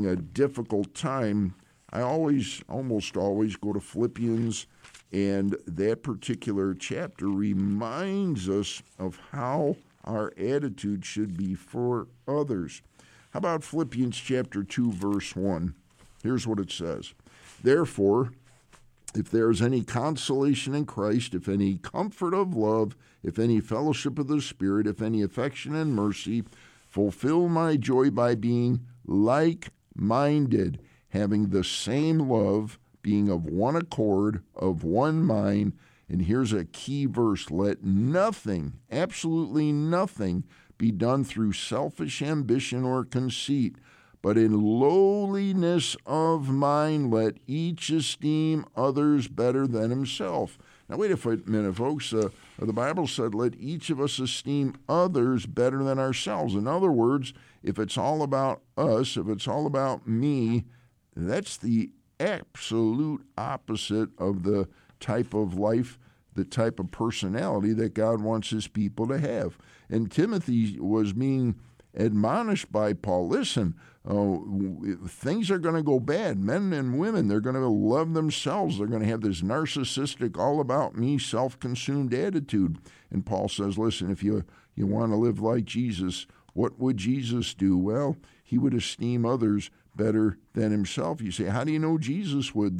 a difficult time, I almost always go to Philippians, and that particular chapter reminds us of how our attitude should be for others. How about Philippians chapter 2, verse 1? Here's what it says. Therefore, if there is any consolation in Christ, if any comfort of love, if any fellowship of the Spirit, if any affection and mercy, fulfill my joy by being like-minded, having the same love, being of one accord, of one mind. And here's a key verse. Let nothing, absolutely nothing, be done through selfish ambition or conceit, but in lowliness of mind let each esteem others better than himself. Now, wait a minute, folks. The Bible said, let each of us esteem others better than ourselves. In other words, if it's all about us, if it's all about me, that's the absolute opposite of the type of life, the type of personality that God wants his people to have. And Timothy was being admonished by Paul, listen, things are going to go bad. Men and women, they're going to love themselves. They're going to have this narcissistic, all-about-me, self-consumed attitude. And Paul says, listen, if you want to live like Jesus, what would Jesus do? Well, he would esteem others better than himself. You say, how do you know Jesus would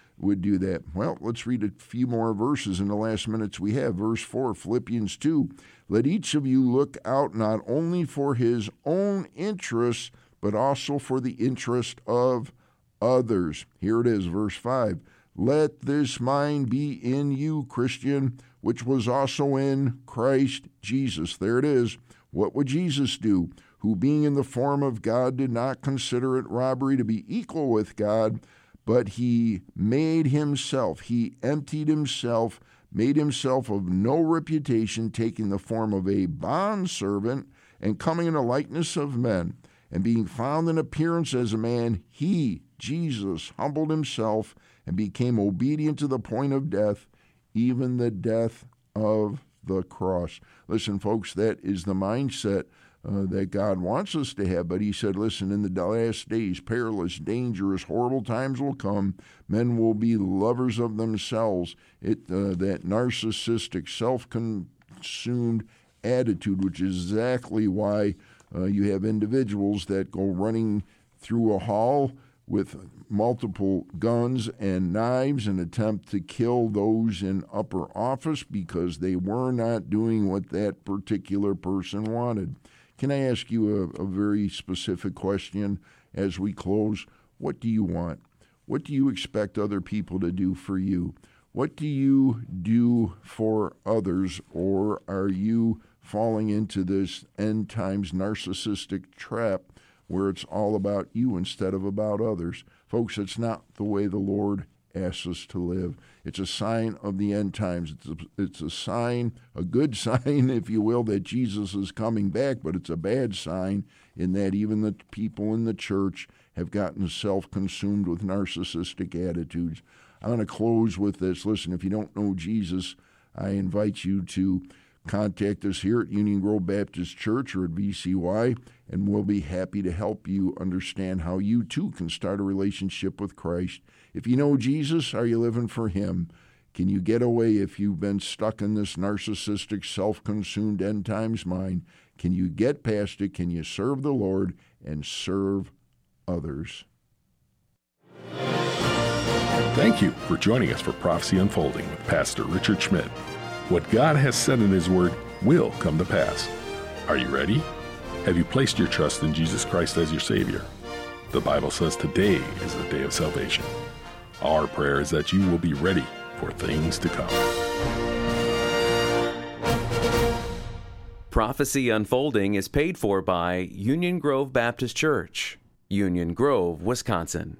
do that? Well, let's read a few more verses in the last minutes we have. Verse 4, Philippians 2, let each of you look out not only for his own interests, but also for the interest of others. Here it is, verse 5. Let this mind be in you, Christian, which was also in Christ Jesus. There it is. What would Jesus do? Who being in the form of God did not consider it robbery to be equal with God, but he made himself, he emptied himself, made himself of no reputation, taking the form of a bondservant and coming in the likeness of men. And being found in appearance as a man, he, Jesus, humbled himself and became obedient to the point of death, even the death of the cross. Listen, folks, that is the mindset that God wants us to have. But he said, listen, in the last days, perilous, dangerous, horrible times will come. Men will be lovers of themselves. That narcissistic, self-consumed attitude, which is exactly why you have individuals that go running through a hall with multiple guns and knives and attempt to kill those in upper office because they were not doing what that particular person wanted. Can I ask you a very specific question as we close? What do you want? What do you expect other people to do for you? What do you do for others, or are you falling into this end times narcissistic trap where it's all about you instead of about others? Folks, it's not the way the Lord asks us to live. It's a sign of the end times. It's a sign, a good sign, if you will, that Jesus is coming back, but it's a bad sign in that even the people in the church have gotten self-consumed with narcissistic attitudes. I'm going to close with this. Listen, if you don't know Jesus, I invite you to contact us here at Union Grove Baptist Church or at VCY, and we'll be happy to help you understand how you too can start a relationship with Christ. If you know Jesus, are you living for him? Can you get away if you've been stuck in this narcissistic, self-consumed end times mind? Can you get past it? Can you serve the Lord and serve others? Thank you for joining us for Prophecy Unfolding with Pastor Richard Schmidt. What God has said in his word will come to pass. Are you ready? Have you placed your trust in Jesus Christ as your Savior? The Bible says today is the day of salvation. Our prayer is that you will be ready for things to come. Prophecy Unfolding is paid for by Union Grove Baptist Church, Union Grove, Wisconsin.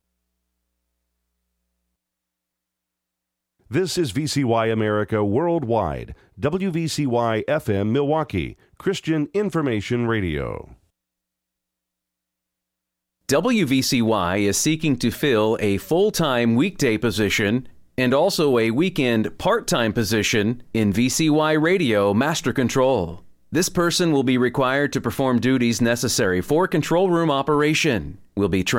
This is VCY America Worldwide, WVCY FM Milwaukee, Christian Information Radio. WVCY is seeking to fill a full-time weekday position and also a weekend part-time position in VCY Radio Master Control. This person will be required to perform duties necessary for control room operation. will be